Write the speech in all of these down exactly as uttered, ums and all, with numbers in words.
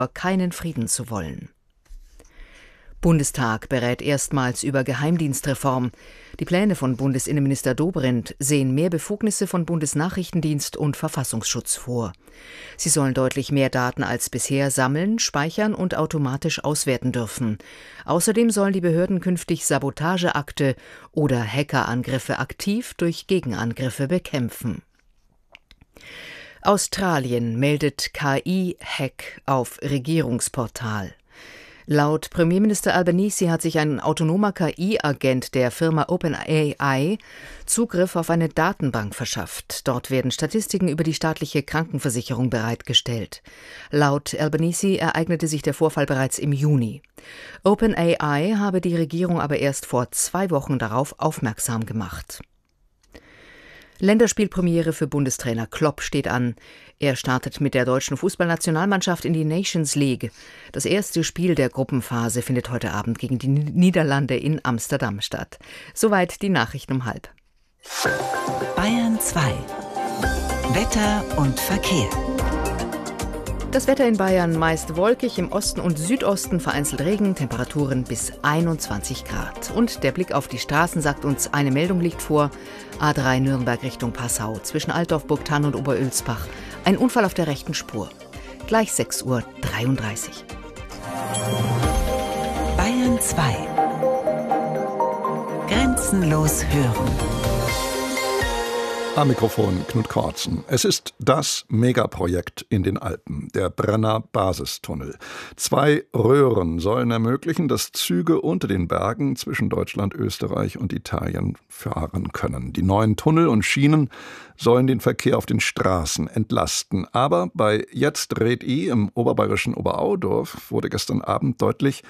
keinen Frieden zu wollen. Bundestag berät erstmals über Geheimdienstreform. Die Pläne von Bundesinnenminister Dobrindt sehen mehr Befugnisse von Bundesnachrichtendienst und Verfassungsschutz vor. Sie sollen deutlich mehr Daten als bisher sammeln, speichern und automatisch auswerten dürfen. Außerdem sollen die Behörden künftig Sabotageakte oder Hackerangriffe aktiv durch Gegenangriffe bekämpfen. Australien meldet K I-Hack auf Regierungsportal. Laut Premierminister Albanese hat sich ein autonomer K I-Agent der Firma OpenAI Zugriff auf eine Datenbank verschafft. Dort werden Statistiken über die staatliche Krankenversicherung bereitgestellt. Laut Albanese ereignete sich der Vorfall bereits im Juni. OpenAI habe die Regierung aber erst vor zwei Wochen darauf aufmerksam gemacht. Länderspielpremiere für Bundestrainer Klopp steht an. Er startet mit der deutschen Fußballnationalmannschaft in die Nations League. Das erste Spiel der Gruppenphase findet heute Abend gegen die Niederlande in Amsterdam statt. Soweit die Nachrichten um halb. Bayern zwei. Wetter und Verkehr. Das Wetter in Bayern meist wolkig, im Osten und Südosten vereinzelt Regen, Temperaturen bis einundzwanzig Grad. Und der Blick auf die Straßen sagt uns, eine Meldung liegt vor. A drei Nürnberg Richtung Passau, zwischen Altdorf, Burgthann und Oberölsbach. Ein Unfall auf der rechten Spur. Gleich sechs Uhr dreiunddreißig. Bayern zwei. Grenzenlos hören. Am Mikrofon Knut Kortzen. Es ist das Megaprojekt in den Alpen, der Brenner Basistunnel. Zwei Röhren sollen ermöglichen, dass Züge unter den Bergen zwischen Deutschland, Österreich und Italien fahren können. Die neuen Tunnel und Schienen sollen den Verkehr auf den Straßen entlasten. Aber bei Jetzt red i im oberbayerischen Oberaudorf wurde gestern Abend deutlich,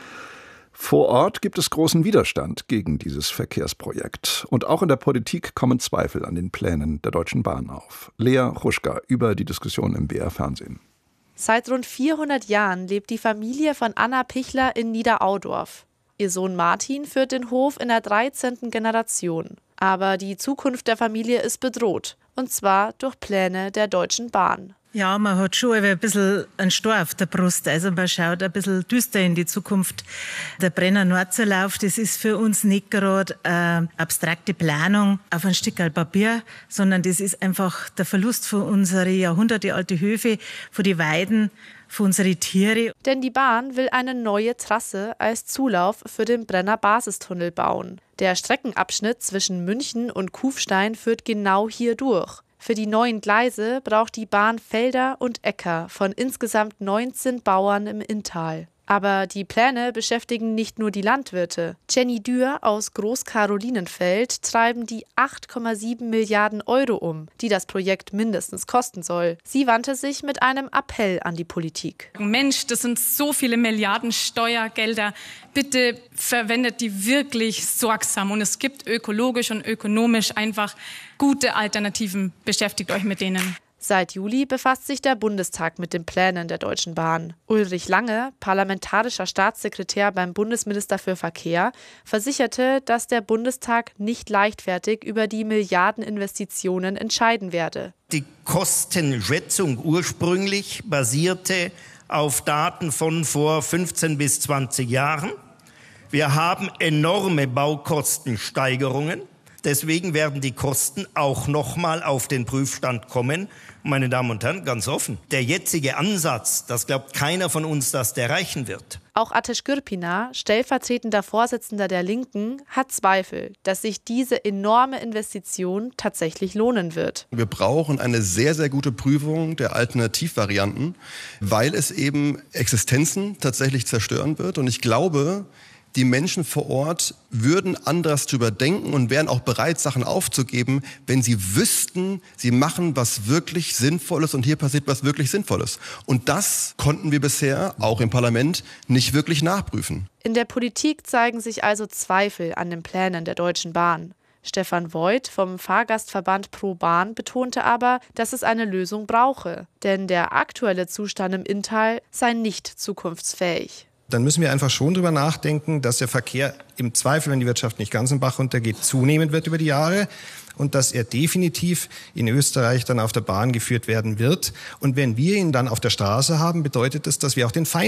vor Ort gibt es großen Widerstand gegen dieses Verkehrsprojekt. Und auch in der Politik kommen Zweifel an den Plänen der Deutschen Bahn auf. Lea Ruschka über die Diskussion im B R-Fernsehen. Seit rund vierhundert Jahren lebt die Familie von Anna Pichler in Niederaudorf. Ihr Sohn Martin führt den Hof in der dreizehnten Generation. Aber die Zukunft der Familie ist bedroht. Und zwar durch Pläne der Deutschen Bahn. Ja, man hat schon ein bisschen einen Stor auf der Brust. Also man schaut ein bisschen düster in die Zukunft. Der Brenner Nordseelauf, das ist für uns nicht gerade eine abstrakte Planung auf ein Stück Papier, sondern das ist einfach der Verlust von unseren jahrhundertealten Höfe, von den Weiden, für unsere Tiere. Denn die Bahn will eine neue Trasse als Zulauf für den Brenner Basistunnel bauen. Der Streckenabschnitt zwischen München und Kufstein führt genau hier durch. Für die neuen Gleise braucht die Bahn Felder und Äcker von insgesamt neunzehn Bauern im Inntal. Aber die Pläne beschäftigen nicht nur die Landwirte. Jenny Dürr aus Großkarolinenfeld treiben die acht Komma sieben Milliarden Euro um, die das Projekt mindestens kosten soll. Sie wandte sich mit einem Appell an die Politik. Mensch, das sind so viele Milliarden Steuergelder. Bitte verwendet die wirklich sorgsam. Und es gibt ökologisch und ökonomisch einfach gute Alternativen. Beschäftigt euch mit denen. Seit Juli befasst sich der Bundestag mit den Plänen der Deutschen Bahn. Ulrich Lange, parlamentarischer Staatssekretär beim Bundesminister für Verkehr, versicherte, dass der Bundestag nicht leichtfertig über die Milliardeninvestitionen entscheiden werde. Die Kostenschätzung ursprünglich basierte auf Daten von vor fünfzehn bis zwanzig Jahren. Wir haben enorme Baukostensteigerungen. Deswegen werden die Kosten auch nochmal auf den Prüfstand kommen. Meine Damen und Herren, ganz offen, der jetzige Ansatz, das glaubt keiner von uns, dass der reichen wird. Auch Ateş Gürpınar, stellvertretender Vorsitzender der Linken, hat Zweifel, dass sich diese enorme Investition tatsächlich lohnen wird. Wir brauchen eine sehr, sehr gute Prüfung der Alternativvarianten, weil es eben Existenzen tatsächlich zerstören wird. Und ich glaube, die Menschen vor Ort würden anders drüber denken und wären auch bereit, Sachen aufzugeben, wenn sie wüssten, sie machen was wirklich Sinnvolles und hier passiert was wirklich Sinnvolles. Und das konnten wir bisher, auch im Parlament, nicht wirklich nachprüfen. In der Politik zeigen sich also Zweifel an den Plänen der Deutschen Bahn. Stefan Voigt vom Fahrgastverband Pro Bahn betonte aber, dass es eine Lösung brauche. Denn der aktuelle Zustand im Inntal sei nicht zukunftsfähig. Dann müssen wir einfach schon drüber nachdenken, dass der Verkehr im Zweifel, wenn die Wirtschaft nicht ganz im Bach runtergeht, zunehmen wird über die Jahre und dass er definitiv in Österreich dann auf der Bahn geführt werden wird. Und wenn wir ihn dann auf der Straße haben, bedeutet das, dass wir auch den Feind